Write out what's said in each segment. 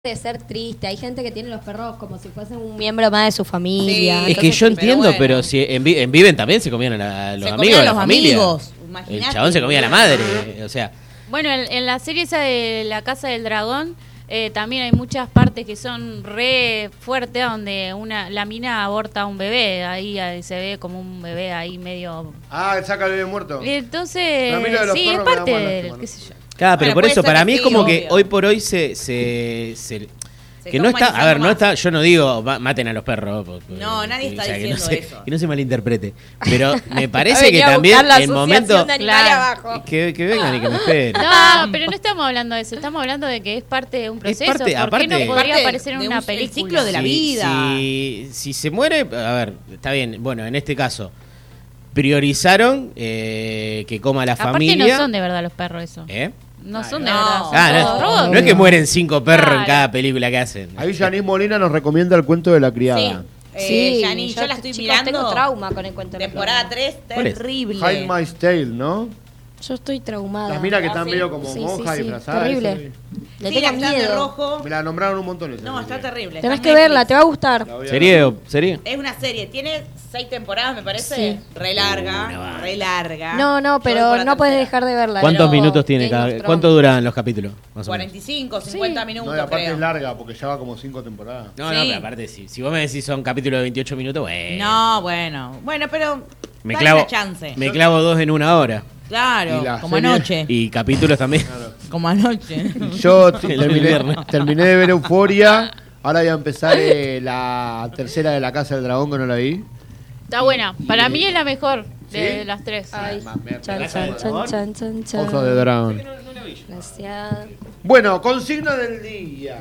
de ser triste, hay gente que tiene los perros como si fuesen un miembro más de su familia. Sí, es que yo entiendo, pero si en Viven también se comían a los amigos de la familia. El chabón se comía a la madre, o sea. Bueno, en la serie esa de La Casa del Dragón también hay muchas partes que son re fuertes, donde la mina aborta a un bebé, ahí se ve como un bebé ahí medio... Ah, saca al bebé muerto. Entonces, sí, es parte del, qué sé yo. Claro, pero por eso, para mí es como que hoy por hoy se que no está, a ver, no está, yo no digo maten a los perros. No, nadie está diciendo eso. Que no se malinterprete. Pero me parece que también el momento que vengan y que me esperen. No, pero no estamos hablando de eso, estamos hablando de que es parte de un proceso. ¿Por qué no podría aparecer en una película? El ciclo de la vida. Si se muere, a ver, está bien, bueno, en este caso priorizaron que coma la familia. Aparte no son de verdad los perros eso. No son de verdad. No es que mueren 5 perros en cada película que hacen. Ahí Yanis Molina nos recomienda el cuento de la criada. Sí, Yanis, yo la estoy mirando. Tengo trauma con el cuento de la criada. Temporada 3, terrible. Hide My Tale, ¿no? Yo estoy traumada. Las minas que están medio como monjas disfrazadas. Terrible. Le tengo miedo. Rojo. Me la nombraron un montón. No, está terrible. Tenés que verla, te va a gustar. ¿Serie? Es una serie, tiene 6 temporadas, me parece. Sí. Re larga. No, pero no puedes dejar de verla. ¿Cuántos minutos tiene cada? ¿Cuánto duran los capítulos? Más 45, 50 minutos. No, y aparte creo. Es larga, porque ya va como 5 temporadas. No, pero aparte si vos me decís son capítulos de 28 minutos, bueno. No, bueno, pero me clavo 2 en 1 hora. Claro, como anoche. Y capítulos también. Claro. Como anoche. Yo terminé de ver Euforia. Ahora voy a empezar la tercera de La Casa del Dragón, que no la vi. Está buena. Para mí es la mejor de las 3. Ay, chan. Ojo de dragón. Gracias. Bueno, consigna del día.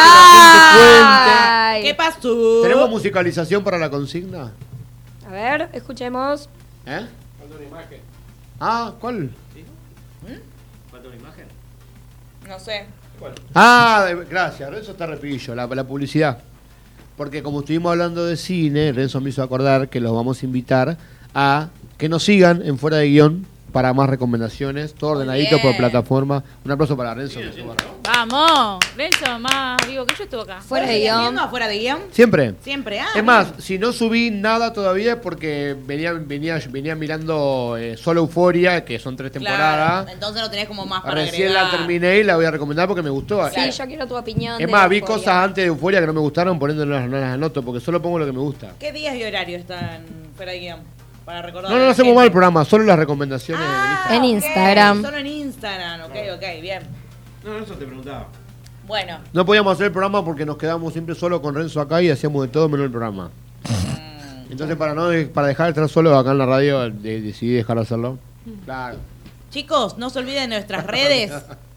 ¿Qué pasó? ¿Tenemos musicalización para la consigna? A ver, escuchemos. Falta una imagen. ¿Cuál? ¿Falta una imagen? No sé. ¿Cuál? Gracias, Renzo está repillo, la publicidad. Porque como estuvimos hablando de cine, Renzo me hizo acordar que los vamos a invitar a que nos sigan en Fuera de Guión para más recomendaciones, todo ordenadito por plataforma. Un aplauso para Renzo. Vamos, Renzo, más vivo que yo estuve acá. ¿Fuera de guión? ¿Fuera de guión? Siempre. Es más, si no subí nada todavía es porque venía mirando solo Euforia, que son 3 temporadas. Entonces no tenés como más para Recién agregar. la terminé y la voy a recomendar porque me gustó. Sí, yo quiero tu opinión. Es más, vi cosas antes de Euforia que no me gustaron, poniéndolas no las anoto, porque solo pongo lo que me gusta. ¿Qué días y horario están Fuera de guión? Para recordar. No hacemos mal el programa, solo las recomendaciones en Instagram. Solo en Instagram, ok, bien. No, eso te preguntaba. Bueno. No podíamos hacer el programa porque nos quedamos siempre solo con Renzo acá y hacíamos de todo menos el programa. Entonces para dejar de estar solo acá en la radio, decidí dejar de hacerlo. Claro. Chicos, no se olviden de nuestras redes.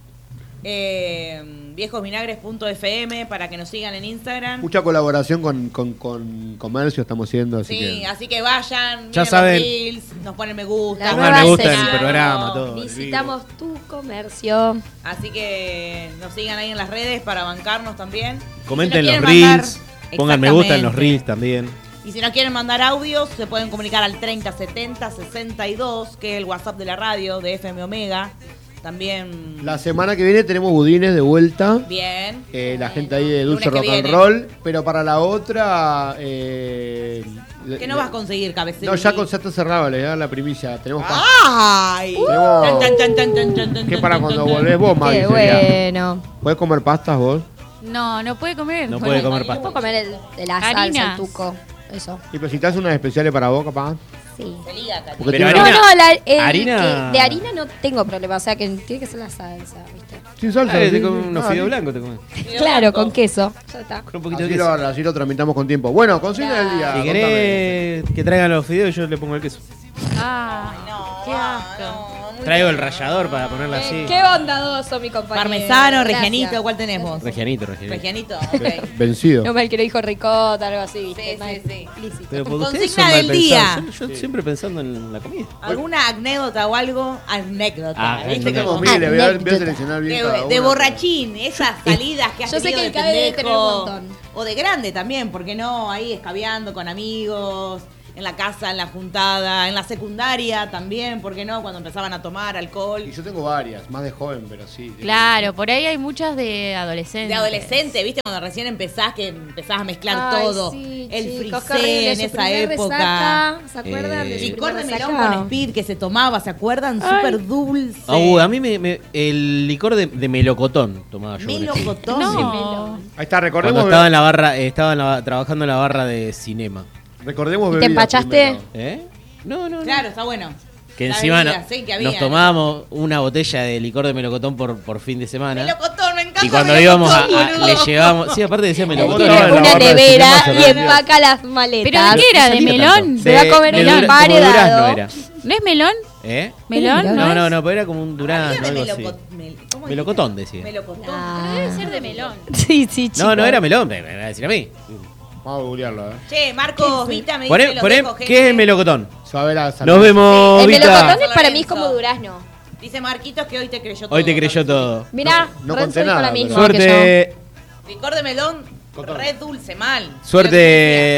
viejosvinagres.fm para que nos sigan en Instagram. Mucha colaboración con comercio estamos haciendo, así que vayan, ya saben, los reels, nos ponen me gusta, pongan me gusta en el programa, todo. Visitamos tu comercio. Así que nos sigan ahí en las redes para bancarnos también. Comenten los reels, pongan me gusta en los reels también. Y si nos quieren mandar audios, se pueden comunicar al 3070-62, que es el WhatsApp de la radio de FM Omega. También. La semana que viene tenemos budines de vuelta. Bien. La gente ahí de Dulce Rock and Roll. Pero para la otra. ¿Qué no vas a conseguir, cabecero? No, ya está cerrado, le da la primicia. Tenemos ¡Ay! Que para cuando volvés vos, Maggie. Qué bueno. ¿Podés comer pastas vos? No puede comer. No puede comer pastas. No puedo comer la salsa, el tuco. Eso. ¿Y pero si te haces unas especiales para vos, capaz? Sí. Pero harina, de harina no tengo problema, o sea que tiene que ser la salsa, ¿viste? Sin salsa. Te comes unos fideos blancos, te comes. Claro, con queso. Ya está. Con un poquito de queso. Así lo tramitamos con tiempo. Bueno, consigna del día. Si querés que traigan los fideos, yo le pongo el queso. Qué asco. Traigo el rallador para ponerla así. Qué bondadoso, mi compañero. Parmesano, regianito, ¿cuál tenemos? Regianito. Regianito, ok. Vencido. No mal que lo dijo ricota, algo así. Sí. Pero Consigna del día. Yo siempre pensando en la comida. ¿Alguna anécdota o algo? ¿Viste? Tengo miles, voy a seleccionar bien de borrachín, esas salidas que has yo sé tenido que el de CADE debe tener un pendejo. montón. O de grande también, porque no, ahí escabeando con amigos. en la casa, en la juntada, en la secundaria también, ¿por qué no? Cuando empezaban a tomar alcohol. Y yo tengo varias, más de joven, pero sí. Claro, por ahí hay muchas de adolescentes. De adolescente, ¿viste? Cuando recién empezás a mezclar Ay, todo. sí, El chicos, qué frisé horrible, en su esa primer época. resaca, ¿se acuerdan de su Licor de primer melón resaca? con speed que se tomaba, ¿se acuerdan? Súper dulce. A mí el licor de melocotón tomaba yo. Melocotón. No. Ahí está, recordemos. Cuando estaba en la barra, trabajando en la barra de cinema. Recordemos ¿Te bebidas empachaste? primero. No. Claro, está bueno. Que La encima bebida, sí, que había. nos tomábamos una botella de licor de melocotón por fin de semana. Melocotón, me encanta. Y cuando melocotón, íbamos boludo. le llevábamos, sí, aparte decía Él melocotón. tiene en la una barra de nevera cinema y se empaca las maletas. ¿Pero de qué era? ¿De melón? Se va a comer un como emparedado. durazno era. ¿No es melón? ¿Eh? ¿Melón? No, es? pero era como un durazno, Había de algo así. ¿cómo Melocotón dijiste? decía. Melocotón. Ah. Debe ser de melón. Sí, chicos. No era melón, me va a decir a mí. Vamos a googlearlo, Che, Marcos Vita me Poné, dice los dejo, ¿qué es gente. el melocotón? Se va a ver a Nos vemos, El Vita. melocotón es para mí Lorenzo. como durazno. Dice Marquitos que hoy te creyó todo. Hoy te creyó todo. Mirá, No Renzo conté dijo nada, la misma pero- que Suerte, Licor de melón, Cotón. re dulce, mal. suerte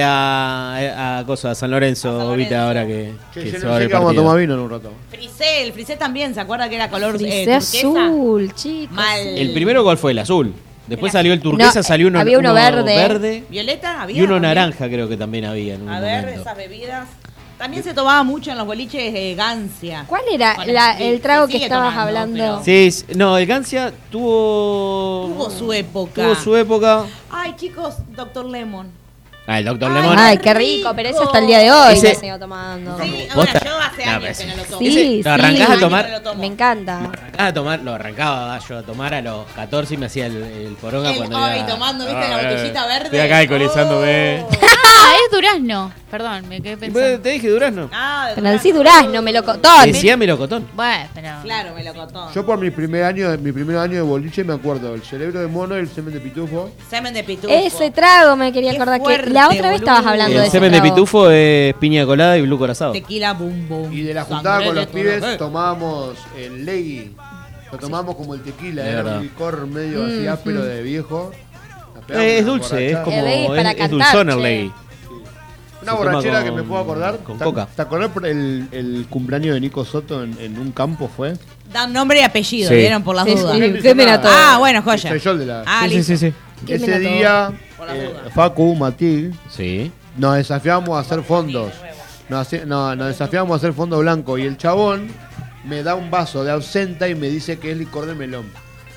a San Lorenzo, A San Vita, Lorenzo. ahora que Che, yo se no va sé el que vamos a partido. tomar vino en un rato. Frisé, el frisé también, ¿se acuerda que era color yo. Frisé turquesa? azul, chicos. Mal. ¿El primero cuál fue? El azul. Después Mira. salió el turquesa, No, salió uno, había uno verde. ¿Violeta? ¿Había y uno también? naranja creo que también había en un A ver, momento. esas bebidas. También se tomaba mucho en los boliches de Gancia. ¿Cuál era Con el trago se que sigue estabas tomando, hablando? pero Sí, no, el Gancia tuvo... Tuvo su época. Tuvo su época. Ay, chicos, Dr. Lemon. Ah, el Dr. Ay, Lemon. Ay, qué rico, pero eso hasta el día de hoy Ese- lo sigo tomando. Sí, bueno, ¿Posta? yo hace No, años pero que no lo tomo. sí, Ese, sí. ¿lo arrancás a Años tomar? que no lo tomo. Me encanta. Arrancaba a tomar, lo arrancaba yo a tomar a los 14 y me hacía el poronga cuando Ay, iba... tomando, ¿viste? La botellita verde. Estoy acá alcoholizándome. Oh. Ah, es durazno. Perdón, me quedé pensando. Te dije durazno. Ah, de Pero verdad. decí durazno, melocotón. Decía melocotón. Bueno, pero... Claro, melocotón. Yo por mi primer año de boliche me acuerdo el cerebro de mono y el semen de pitufo. Semen de pitufo. Ese trago me quería Qué acordar fuerte, que la otra vez estabas boludo. hablando de El ese semen de trago. pitufo es piña colada y blue corazado. Tequila boom boom. Y de la juntada Sangre con los de pibes todo. tomábamos el legui. Lo tomábamos como el tequila, Es era verdad. un licor medio así áspero de viejo. Nos pegamos Es una dulce, es borrachada. como... El reggae es para Es cantar, dulzón el che. reggae. Una Se toma borrachera que con- me puedo acordar. con ¿Te- coca. ¿Te acordás por el cumpleaños de Nico Soto en un campo fue? Dan nombre y apellido, Sí. ¿vieron? Por las Sí, dudas. sí. No hizo quemen a nada. todos. Ah, bueno, joya. Soy yo el de la... Ah, Sí, listo. sí, sí. Quemen Ese a todos. día, Por las dudas. Facu, Matil, Sí. nos desafiamos a hacer fondos. Nos desafiamos a hacer fondo blanco y el chabón me da un vaso de absenta y me dice que es licor de melón.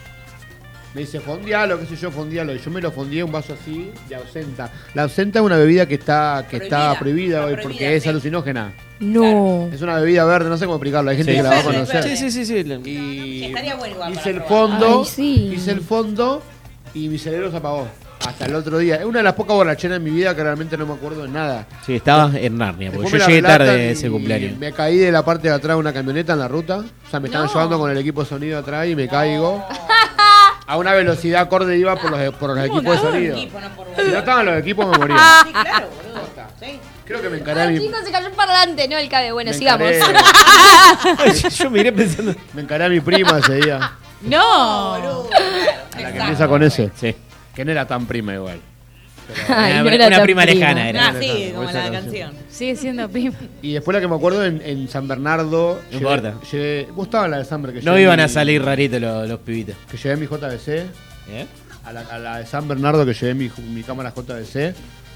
Me dice, fondialo, qué sé yo, fondialo. Y yo me lo fondié un vaso así de absenta. La absenta es una bebida que está prohibida hoy Está porque prohibida, es sí. alucinógena. No. Es una bebida verde, no sé cómo explicarlo. Hay gente Sí. que la va a Verde, conocer. verde. Sí. Y Estaría bueno igual hice para el probar. fondo, Ay, sí. hice el fondo y mi cerebro se apagó. Hasta el otro día. Es una de las pocas borracheras en mi vida que realmente no me acuerdo de nada. Sí, estabas en Narnia, porque Después yo me la llegué relatan tarde a y ese cumpleaños. Me caí de la parte de atrás de una camioneta en la ruta. O sea, me estaban No. llevando con el equipo de sonido atrás y me caigo. A una velocidad acorde iba por los equipos de sonido. Equipo, no por vos. Si no estaban los equipos me moría. Sí, claro, boludo. Sí. Creo que me encaré a Ay, mi, chicos, se cayó un parlante, no el cabe. Bueno, me sigamos. encaré- Yo miré pensando... me encaré a mi prima ese día. No. Boludo, A claro. la que empieza con ese. Sí. Que no era tan prima igual. Ay, Una- no era una tan prima lejana era. Ah, sí, como Esa la canción. canción. Sigue siendo prima. Y después la que me acuerdo en San Bernardo. No importa. ¿Vos estabas la de San Bernardo? No iban a salir raritos los pibitos. Que llevé mi JBC. ¿Eh? A la de San Bernardo que llevé mi cámara JBC.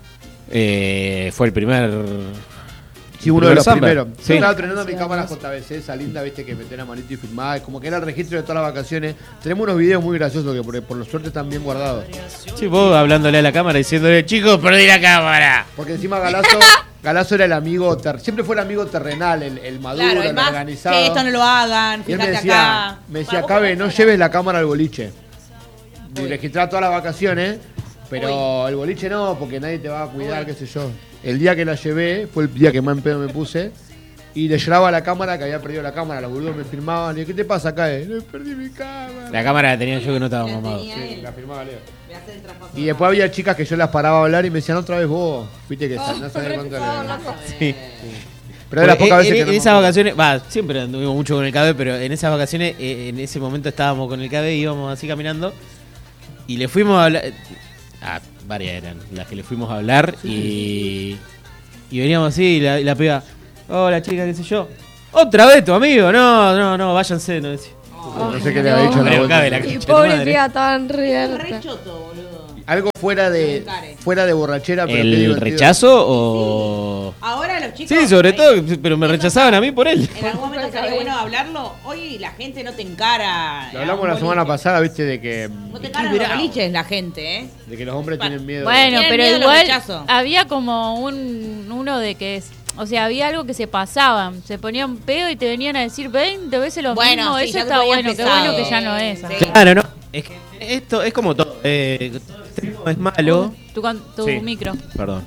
Fue el primer... Sí, uno de los Samber. primeros. Sí. Yo estaba estrenando mi cámara JBC, esa linda, viste, que meté la manito y filmaba. Como que era el registro de todas las vacaciones. Tenemos unos videos muy graciosos que por la suerte están bien guardados. Sí, vos hablándole a la cámara diciéndole, chicos, perdí la cámara. Porque encima Galazo era el amigo, siempre fue el amigo terrenal, el maduro, Claro, el el más, organizado. che, esto no lo hagan, Y él fíjate me decía, acá. Cabe, no lleves la cámara al boliche. Y registrar todas las vacaciones, pero el boliche no, porque nadie te va a cuidar, qué sé yo. El día que la llevé, fue el día que más en pedo me puse, y le lloraba a la cámara que había perdido la cámara, los boludos me filmaban, y ¿qué te pasa acá? No, perdí mi cámara. La cámara la tenía yo que no estaba La mamado. tenía Sí, él. la filmaba Leo. Me hace el traspaso. Y después había chicas que yo las paraba a hablar y me decían, otra vez vos, viste que no sabés cuánto Sí. Pero de las pocas veces que en no me esas acuerdo. vacaciones, siempre anduvimos mucho con el KB, pero en esas vacaciones, en ese momento estábamos con el KB, íbamos así caminando y le fuimos a hablar. Varias eran las que le fuimos a hablar y Y veníamos así y la piba, hola chica, qué sé yo. ¿Otra vez tu amigo? No, váyanse. No decía. No sé qué le había dicho a la Pero vuelta. cabe la Y concha de pobre madre. tía tan real. Re choto, boludo. Algo fuera de borrachera, pero qué ¿El divertido. rechazo o...? Ahora los chicos... Sí, sobre todo, pero me rechazaban a mí por él. En algún momento sería bueno hablarlo. Hoy la gente no te encara. Lo hablamos la semana pasada, viste, de que No te encara los boliches la gente, ¿eh? de que los hombres tienen miedo. Bueno, Tienen pero miedo al igual rechazo. había como uno de que es... O sea, había algo que se pasaban, se ponían pedo y te venían a decir 20 veces lo Bueno, mismo. sí, Eso ya está te ponían bueno, qué pesado. bueno que ya no es. Sí. Claro, no. Es que esto es como todo. Todo extremo es malo. Tu Sí. micro. Perdón.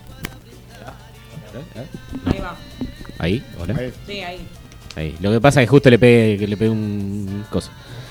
Ahí va. Ahí, hola. Ahí. Sí, ahí. Ahí. Lo que pasa es que justo le pegué un coso.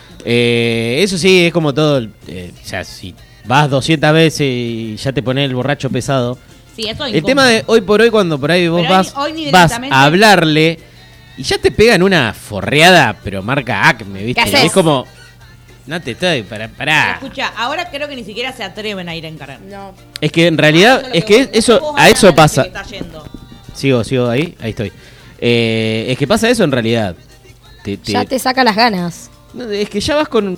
Eso sí, es como todo. O sea, si vas 200 veces y ya te pones el borracho pesado. Sí, eso es El incómodo. tema de hoy por hoy, cuando por ahí vos Pero vas ni a directamente- hablarle y ya te pegan una forreada, pero marca Acme, ¿viste? ¿Qué haces? Y es como, no te estoy, Pero pará. escucha, ahora creo que ni siquiera se atreven a ir a encarar. No. Es que en realidad, Eso es lo que vos- eso, vos a eso hablas de pasa. que está yendo. Sigo ahí estoy. Es que pasa eso en realidad. Ya te saca las ganas. No, es que ya vas con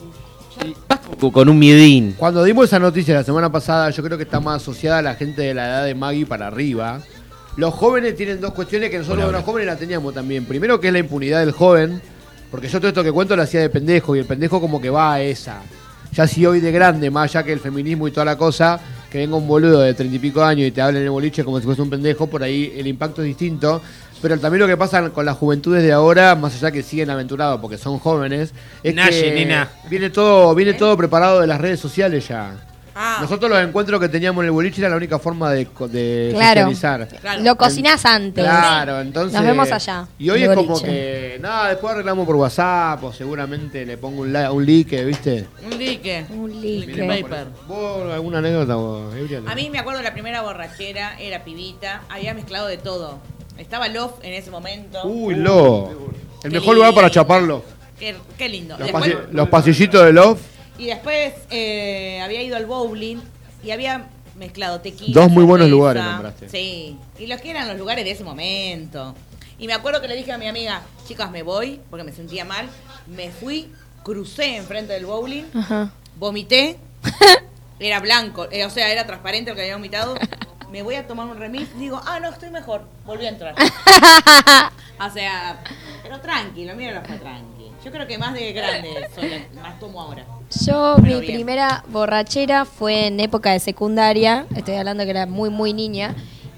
un miedín. Cuando dimos esa noticia la semana pasada, yo creo que está más asociada a la gente de la edad de Maggie para arriba. Los jóvenes tienen dos cuestiones que nosotros Hola. los jóvenes la teníamos también. Primero, que es la impunidad del joven, porque yo todo esto que cuento lo hacía de pendejo, y el pendejo como que va a esa. Ya si hoy de grande, más allá que el feminismo y toda la cosa, que venga un boludo de 30 y pico años y te hable en el boliche como si fuese un pendejo, por ahí el impacto es distinto. Pero también lo que pasa con las juventudes de ahora, más allá que siguen aventurados porque son jóvenes, es Naye, que nena. viene todo preparado de las redes sociales ya. Ah, Nosotros los encuentros que teníamos en el boliche era la única forma de Claro. socializar. claro. Lo cocinás antes. Claro, entonces... Nos vemos allá, Y hoy en es el como boliche. que, nada, después arreglamos por WhatsApp o seguramente le pongo un like, ¿viste? Un dique. Un Lique like. paper. ¿Vos alguna anécdota, vos, Eugenia? A mí me acuerdo la primera borrachera, era pibita, había mezclado de todo. Estaba Love en ese momento. Uy, Love. El Qué mejor lugar para lindo. chaparlo. Qué lindo. Los, Después- los pasillitos de Love. y después había ido al bowling y había mezclado tequila. Dos muy buenos cerveza. lugares nombraste. Sí, y los que eran los lugares de ese momento. Y me acuerdo que le dije a mi amiga, chicas, me voy, porque me sentía mal. Me fui, crucé enfrente del bowling, Ajá. vomité, era blanco, o sea, era transparente lo que había vomitado. Me voy a tomar un remis, digo, no, estoy mejor, volví a entrar. O sea, pero tranquilo, mira lo fue tranqui. Yo creo que más de grande más tomo ahora. Yo, Bueno, mi bien. primera borrachera fue en época de secundaria. Estoy hablando que era muy, muy niña.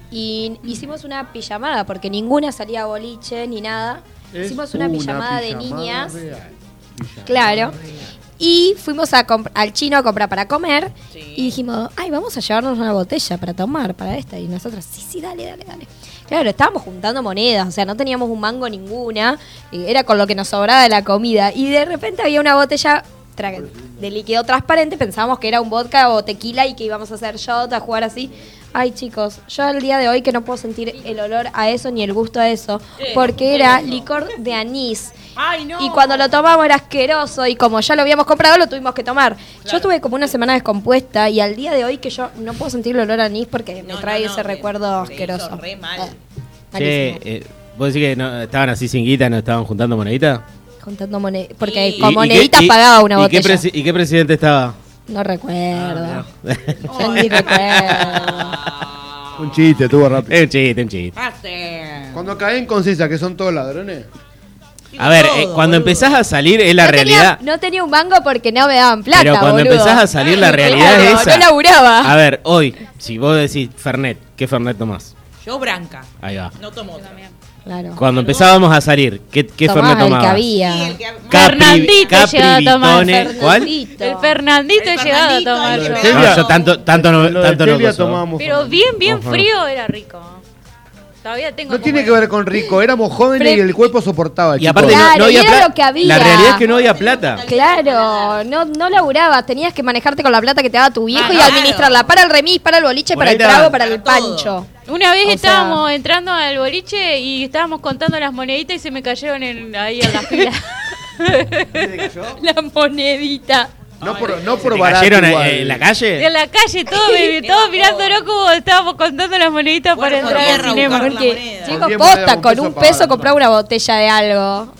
Y hicimos una pijamada, porque ninguna salía a boliche ni nada. Hicimos una pijamada de niñas. real. Pijamada Claro. real. Y fuimos al chino a comprar para comer. Sí. Y dijimos, ay, vamos a llevarnos una botella para tomar, para esta. Y nosotros, sí, dale. Claro, estábamos juntando monedas, o sea, no teníamos un mango ninguna. Era con lo que nos sobraba de la comida. Y de repente había una botella de líquido transparente. Pensábamos que era un vodka o tequila y que íbamos a hacer shot, a jugar así. Ay, chicos, yo al día de hoy que no puedo sentir el olor a eso ni el gusto a eso. Porque era licor de anís. ¡Ay, no! Y cuando lo tomamos era asqueroso y como ya lo habíamos comprado lo tuvimos que tomar. Yo estuve como una semana descompuesta y al día de hoy que yo no puedo sentir el olor a anís porque me trae ese recuerdo se asqueroso. hizo re mal. Malísimo. Che, ¿vos decís que no, estaban así sin guita, no estaban juntando moneditas? Contando monedas. Porque Y- con moneditas pagaba una botella. ¿Y qué presidente estaba? No recuerdo. Ay, Ni recuerdo. Un chiste, estuvo rápido. Es un chiste. Hace. Cuando caen con Cisa, que son todos ladrones. A ver, Todo, cuando boludo. empezás a salir es la No realidad. Tenía, no tenía un mango porque no me daban plata, Pero cuando boludo. empezás a salir la realidad Claro, es esa. no laburaba. A ver, hoy, si vos decís Fernet, ¿qué Fernet tomás? Yo branca. Ahí va. No tomo otra. Claro. Cuando empezábamos a salir, ¿qué Tomaba Fernet el que tomabas? había. Sí, el que- Fernandito llegaba a tomar. Vitone. ¿Cuál? El Fernandito El he llegado a Fernandito tomar ahí yo. le No, pegaba. yo tanto no, Lo de tanto no Tevia gozo. tomábamos Pero Fernet. bien Ajá. frío era rico. Todavía tengo No como tiene que ver con rico, éramos jóvenes Pre- y el cuerpo soportaba, Y chicos. aparte Claro, no había y era plata. lo que había. La realidad es que no había plata. Claro, no laburabas, tenías que manejarte con la plata que te daba tu viejo y Claro. administrarla para el remis, para el boliche, Por para ahí el te daban trago, para el para todo. pancho. Una vez O estábamos entrando al boliche y estábamos contando las moneditas y se me cayeron ahí en la fila. La monedita. No por ¿Te barato cayeron igual. en la calle? En la calle, todos mirándonos como estábamos contando las moneditas Bueno, para entrar tierra, al cinema. buscar la Porque, moneda. chicos, Con 10 posta, monedas, con un un peso peso pagás, comprar una botella de algo.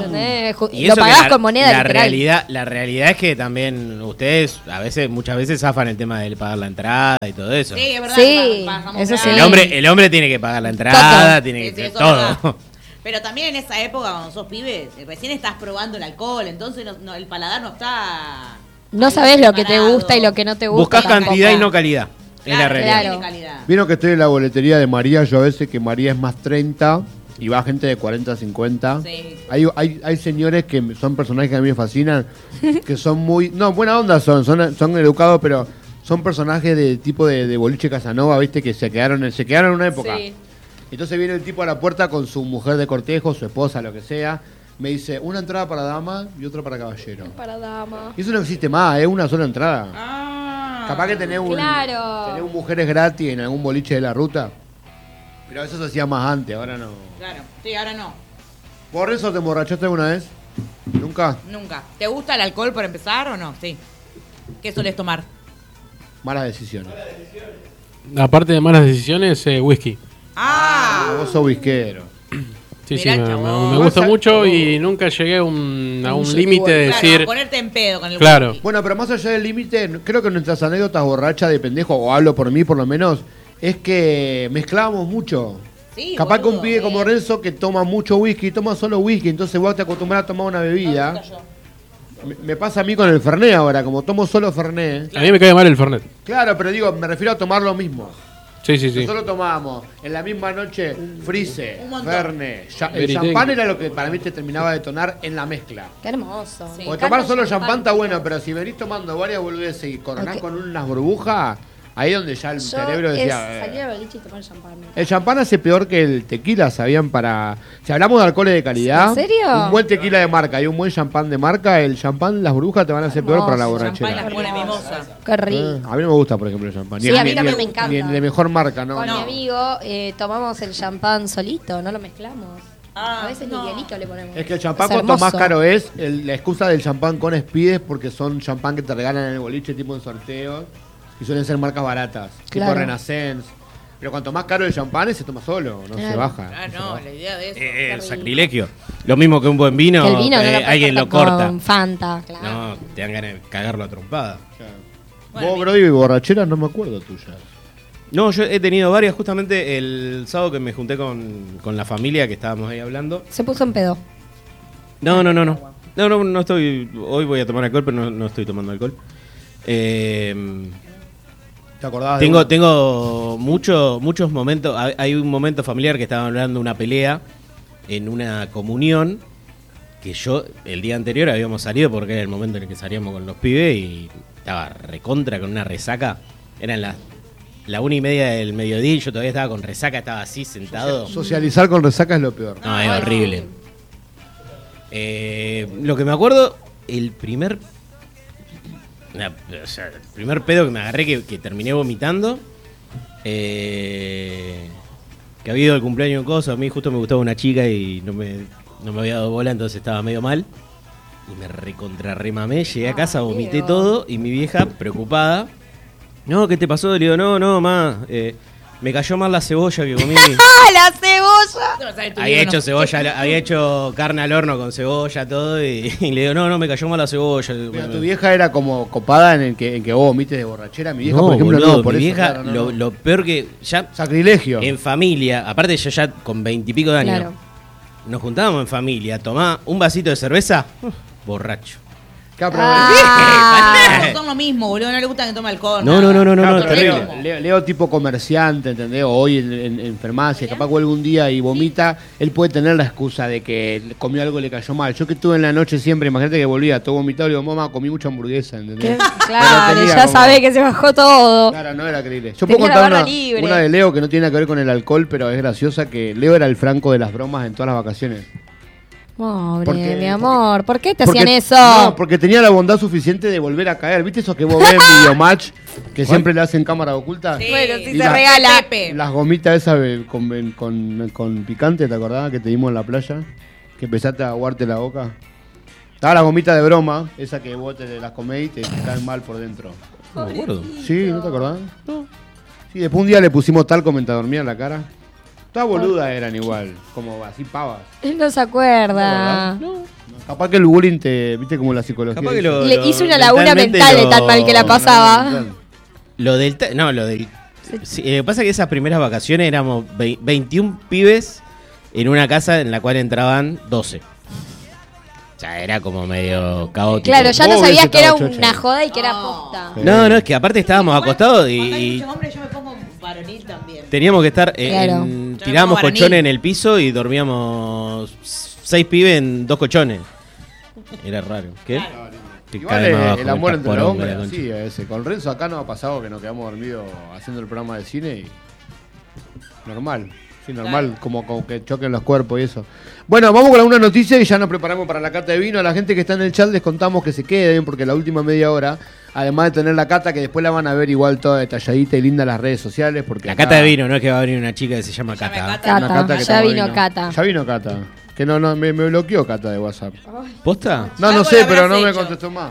Y Lo eso pagás que con moneda la literal. realidad es que también ustedes muchas veces zafan el tema de pagar la entrada y todo eso. Sí, es verdad. Sí, pasamos eso grave. sí. El hombre tiene que pagar la entrada, Todo. tiene Sí, que sí, eso todo. es verdad. Pero también en esa época, cuando sos pibe, recién estás probando el alcohol, entonces el paladar no está... No ahí sabés lo que te preparado. gusta y lo que no te gusta. Buscás tampoco. cantidad y no calidad. Es la Claro, realidad. Claro. tiene calidad. Vieron que estoy en la boletería de María, yo a veces que María es más 30 y va gente de 40 a 50. Sí. Hay señores que son personajes que a mí me fascinan, que son muy... No, buena onda son educados, pero son personajes de tipo de boliche Casanova, ¿viste? Que se quedaron en una época. Sí. Entonces viene el tipo a la puerta con su mujer de cortejo, su esposa, lo que sea. Me dice, una entrada para dama y otra para caballero. Para dama. Y eso no existe más, es una sola entrada. Ah. Capaz que tenés Claro. tenés un mujeres gratis en algún boliche de la ruta. Pero eso se hacía más antes, ahora no. Claro, sí, ahora no. ¿Por eso te emborrachaste alguna vez? ¿Nunca? Nunca. ¿Te gusta el alcohol por empezar o no? Sí. ¿Qué sueles tomar? Malas decisiones. Aparte de malas decisiones, whisky. Ah, Vos sos whiskero. Sí, Mirá, sí, me chabón. gusta Más mucho a- y nunca llegué a un Sí, límite de claro, decir, ponerte en pedo con el Claro. whisky. Bueno, pero más allá del límite, creo que nuestras anécdotas borrachas de pendejo, o hablo por mí por lo menos, es que mezclábamos mucho. Sí, Capaz que un boludo, pibe sí. como Renzo que toma mucho whisky, toma solo whisky, entonces vos te acostumbras a tomar una bebida. Me pasa a mí con el Fernet ahora, como tomo solo Fernet. a mí me cae mal el Fernet. Claro, pero digo, me refiero a tomar lo mismo. Sí, sí, sí. Nosotros tomábamos en la misma noche Frise, Un montón. Fernet. El Veritex. champán era lo que para mí te terminaba de tonar en la mezcla. Qué hermoso. Sí. Me Porque encanta tomar el solo champán está chicos. bueno, pero si venís tomando varias boludeces y coronás Ok. con unas burbujas, ahí es donde ya el Yo cerebro es decía... salir al boliche y tomar champán. El champán hace peor que el tequila, ¿sabían? Para... Si hablamos de alcoholes de calidad, ¿En serio? un buen tequila de marca y un buen champán de marca, el champán, las burbujas te van a hacer peor para la Hermoso, Champán borrachera. las pone mimosa. Qué rico. A mí no me gusta, por ejemplo, el champán. Sí, a mí también me encanta. Ni el de mejor marca, ¿no? Con No. mi amigo tomamos el champán solito, no lo mezclamos. Ah, a veces no. ni hielito le ponemos. Es que el champán Es cuanto más hermoso. caro es, la excusa del champán con Speed es porque son champán que te regalan en el boliche tipo en sorteos y suelen ser marcas baratas, tipo Claro. Renaissance. Pero cuanto más caro el champán se toma solo, no se Claro. baja. Ah, no, la idea de eso. Sacrilegio. Lo mismo que un buen vino, Que el vino no lo puedes alguien lo cortar corta. con Fanta, claro. No, te dan ganas de cagarlo a trompada. Bueno, Vos, Brody, borracheras no me acuerdo tuyas. No, yo he tenido varias, justamente el sábado que me junté con la familia que estábamos ahí hablando. Se puso en pedo. No. No estoy. Hoy voy a tomar alcohol, pero no estoy tomando alcohol. ¿Te acordabas de Tengo muchos momentos. Hay un momento familiar que estaban hablando de una pelea en una comunión. Que yo, el día anterior, habíamos salido porque era el momento en el que salíamos con los pibes y estaba recontra con una resaca. Eran la 1:30 del mediodía y yo todavía estaba con resaca, estaba así sentado. Socializar con resaca es lo peor. No, es horrible. Lo que me acuerdo, el primer pedo que me agarré que terminé vomitando, que había ido al cumpleaños en cosa, a mí justo me gustaba una chica y no me había dado bola, entonces estaba medio mal. Y me remamé, llegué a casa, vomité Diego. todo y mi vieja, preocupada, no, ¿qué te pasó? Le digo, no, ma, me cayó mal la cebolla que comí. ¡Ah, la cebolla! Había hecho carne al horno con cebolla, todo, y le digo, no, me cayó mal la cebolla. Mira, tu vieja era como copada en que vos vomites de borrachera. Mi vieja, No, por ejemplo, boludo, no. Por mi eso, vieja, claro, no. lo peor que ya Sacrilegio. en familia, aparte yo ya con 20 y pico de años, Claro. nos juntábamos en familia, tomá un vasito de cerveza, borracho. Claro, Ah. Son lo mismo, boludo. No le gusta que tome alcohol. No, nada. Claro, es pero terrible. Leo tipo comerciante, ¿entendés? O hoy en farmacia, capaz que algún día y vomita, él puede tener la excusa de que comió algo y le cayó mal. Yo que estuve en la noche siempre, imagínate que volvía todo vomitado, le digo, mamá, comí mucha hamburguesa, ¿entendés? Claro, tenía ya como- sabés que se bajó todo. Claro, no era creíble. Yo Tenía puedo la contar barra una, libre. una de Leo que no tiene nada que ver con el alcohol, pero es graciosa, que Leo era el Franco de las bromas en todas las vacaciones. Pobre, Porque- mi amor, ¿por qué te Porque- hacían eso? No, porque tenía la bondad suficiente de volver a caer. ¿Viste esos que vos ves en Videomatch, que siempre le hacen cámara oculta? Sí. Bueno, si Y se la- regala. Pepe. Las gomitas esas con picante, ¿te acordás? Que te dimos en la playa. Que empezaste a aguarte la boca. Estaba la gomita de broma, esa que vos te las comés y te caen mal por dentro. No me acuerdo. Sí, ¿no te acordás? No. Sí, después un día le pusimos talco mientras dormía en la cara. Todas boludas eran igual, como así pavas. Él no se acuerda. No. Capaz que el bullying te, viste como la psicología. Capaz que dice. Le hizo una laguna mentalmente mental de tan mal que la pasaba. Lo del... lo del... Sí, lo que pasa es que esas primeras vacaciones éramos 21 pibes en una casa en la cual entraban 12. O sea, era como medio caótico. Claro, ya no Vos sabías hubiese que era estado chocho. una joda y que era posta. No, es que aparte estábamos acostados Cuando hay y muchos hombres, yo me pongo varonil también. teníamos que estar... Claro. tirábamos varonil. colchones en el piso y dormíamos 6 pibes en 2 colchones. Era raro. ¿Qué? Que Igual cae más abajo el amor el entre los poronga, hombres, la concha. sí, ese. Con Renzo acá nos ha pasado que nos quedamos dormidos haciendo el programa de cine y... Normal. Sí, normal, como que choquen los cuerpos y eso. Bueno, vamos con alguna noticia y ya nos preparamos para la cata de vino. A la gente que está en el chat les contamos que se queden porque la última media hora, además de tener la cata, que después la van a ver igual toda detalladita y linda en las redes sociales. Porque La acá- cata de vino, no es que va a venir una chica que se llama Se llama Cata. Cata. Una Cata, que ya toma vino vino. Cata. Ya vino Cata. Que no, me bloqueó Cata de WhatsApp. ¿Posta? No, Algo no sé, le pero habrás no me hecho. contestó más.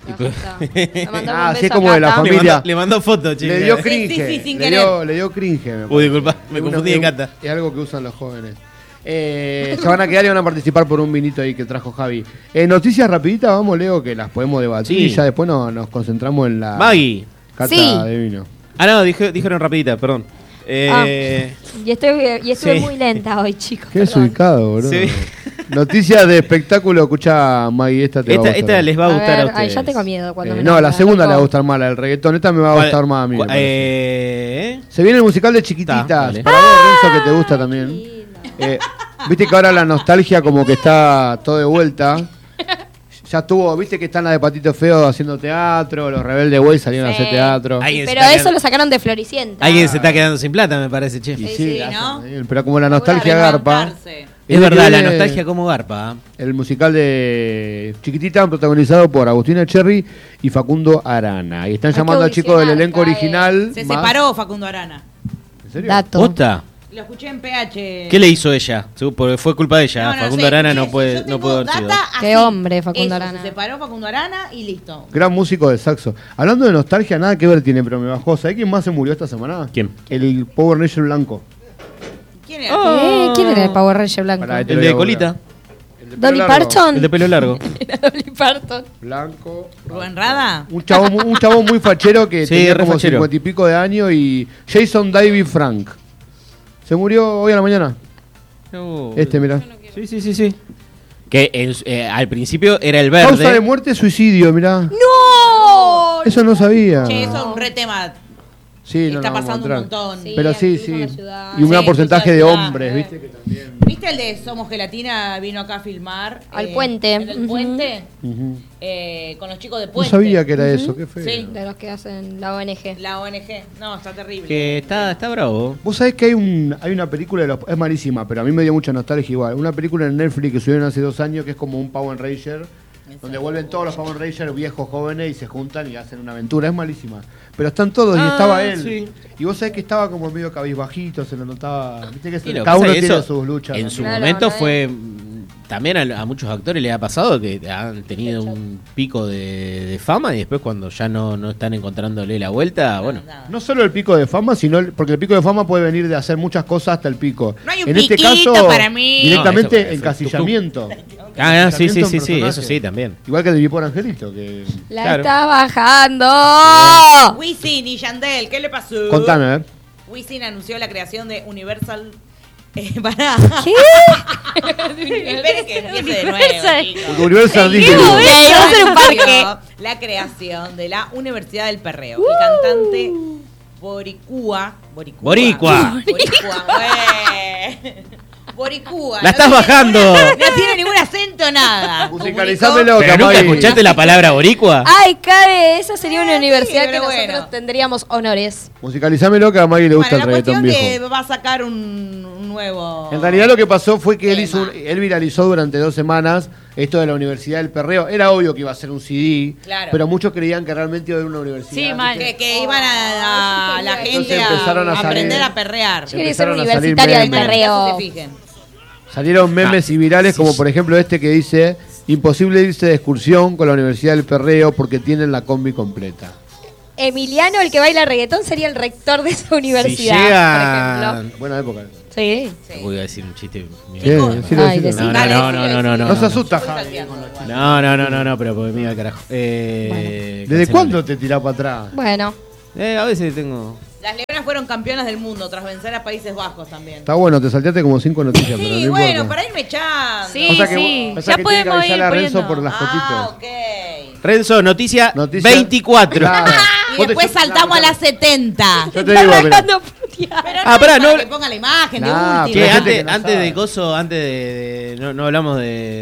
Ah, así es como de la familia. Le mandó fotos, chicos. Le dio Sí, cringe. sí, sin le, querer. le dio cringe. me Uy, parece. disculpa, me Es una- confundí de es- Cata. Es algo que usan los jóvenes. Se van a quedar y van a participar por un vinito ahí que trajo Javi. Noticias rapiditas, vamos, Leo, que las podemos debatir Sí. y ya después nos concentramos en la Maggie. cata Sí. de vino. Ah, no, dijeron rapidita, perdón. Y estuve Sí. muy lenta hoy, chicos. Qué perdón. desubicado, bro. Sí. Noticias de espectáculo, escucha Maggie, esta te va a gustar. Esta les va a gustar a ver, ustedes. ay, ya tengo miedo cuando me No, la nombran, segunda le va a loco. gustar más, la del reggaetón. Esta me va a ¿Cuál- gustar más a mí. me cuál- parece. Se viene el musical de Chiquititas. dale. Para vos, Renzo, que te gusta también. Viste que ahora la nostalgia como que está todo de vuelta. Ya estuvo, viste que están las de Patito Feo haciendo teatro, los Rebeldes Way salieron a Sí. hacer teatro. Alguien se Pero está eso quedando- lo sacaron de Floricienta. Alguien se está quedando sin plata, me parece, che. Y Sí, sí, la ¿no? hacen bien, pero como la nostalgia garpa. Levantarse. Es verdad, la Viene nostalgia como garpa. El musical de Chiquitita, protagonizado por Agustina Cherry y Facundo Arana. Y están Hay que llamando a chicos del audicionar, elenco cae. original. Se más- separó Facundo Arana. ¿En serio? Dato. ¿Posta? Lo escuché en PH. ¿Qué le hizo ella? Porque fue culpa de ella. Facundo sé. Arana Yo no puede tengo haber sido. data Qué así. hombre, Facundo Eso, Arana. Se separó Facundo Arana y listo. Gran músico de saxo. Hablando de nostalgia, nada que ver tiene, pero me bajó. ¿Sabés quién más se murió esta semana? ¿Quién? El Power Ranger blanco. ¿Quién era? ¿Quién era el Power Ranger blanco? Pará, te El lo voy de a colita. googlear. El de pelo Dolly largo. Parton. El de pelo largo. Era Dolly Parton. Blanco. ¿Rubén Rada? Un chabón muy fachero que Sí, tenía re como fachero. 50 y pico de años y Jason David Frank. Se murió hoy a la mañana. Mirá. Sí. Que al principio era el verde. Causa de muerte, suicidio, mirá. ¡No! Eso no sabía. Che, eso es un re tema. Sí, no, Está no, vamos a pasando un entrar. montón. Sí. Pero sí, incluso en sí. la ciudad. Y un gran Sí, porcentaje de incluso en la hombres, ciudad, ¿viste? Que también. ¿Viste el de Somos Gelatina? Vino acá a filmar. Al puente. En el Ujú. puente. Ujú. Con los chicos de No puente. sabía que era eso, qué feo. Sí. De los que hacen la ONG. La ONG. No, está terrible. Que está bravo. Vos sabés que hay una película, es malísima, pero a mí me dio mucha nostalgia igual. Una película en Netflix que subieron hace 2 años que es como un Power Ranger, donde vuelven todos los Power Rangers viejos, jóvenes y se juntan y hacen una aventura. Es malísima. Pero están todos y estaba él. sí. Y vos sabés que estaba como medio cabizbajito, se lo notaba. Viste que Y lo que cada pasa uno es que tiene eso, sus luchas. En también. su Claro, momento no fue. También a muchos actores les ha pasado que han tenido un pico de fama y después cuando ya no están encontrándole la vuelta, bueno. Nada. No solo el pico de fama, sino porque el pico de fama puede venir de hacer muchas cosas hasta el pico. No hay un en este piquito caso, para mí. directamente No, eso- encasillamiento. Sí, Pensamiento en eso personaje. sí, también. Igual que el de mi pobre angelito, que... La Claro. está bajando. Wisin y Yandel, ¿qué le pasó? Contame, a ver. Wisin anunció la creación de Universal. Pará. ¿Qué? Esperen que empiece de nuevo. Universal. chicos. Universal dice... momento? Va a ser un parque. La creación de la Universidad del Perreo. El cantante Boricua. Boricua. Boricua. ¡La estás bajando! No tiene ningún acento, nada. Musicalizámelo, ¿Pero nunca Camay. escuchaste la palabra boricua? Ay, cabe, esa sería una universidad pero que nosotros bueno. tendríamos honores. Musicalizámelo, que a Maggie le gusta Bueno, la el reggaetón cuestión que viejo. va a sacar un nuevo. En realidad lo que pasó fue que Tema. él viralizó durante 2 semanas esto de la Universidad del Perreo. Era obvio que iba a ser un CD, Claro. pero muchos creían que realmente iba a haber una universidad. Sí, mal. Que iban a la gente Entonces empezaron a a aprender salir- a perrear. Yo quería ser Empezaron a salir universitaria del memes. perreo. Se fijen. Salieron memes y virales como por ejemplo este que dice, Imposible irse de excursión con la Universidad del Perreo porque tienen la combi completa. Emiliano, el que baila reggaetón, sería el rector de esa universidad, Si por llega... ejemplo. Buena época. Sí. Voy a decir un chiste. Chicos. Decilo, Ay, decilo. decilo. No se asusta, Estoy Javi. salteando. No, pero porque me iba al carajo. ¿Desde cancelable. cuándo te tirás para atrás? Bueno, A veces tengo... Las Leonas fueron campeonas del mundo tras vencer a Países Bajos también. Está bueno, te salteaste como 5 noticias, pero Sí, no bueno, importa. para irme echando. Sí, O sea que, sí. o sea Ya que tiene que podemos avisarle ir a Renzo poniendo. por las fotitos. Ok. Renzo, noticia Noticias- 24. Claro. Y Vos te- después saltamos a las 70. Yo te digo, mira. Arrancando a putear. Pero Ah, pará, es para no- que ponga la imagen de Nah, última. Che, Hay gente que no antes sabe. de coso, antes de no hablamos de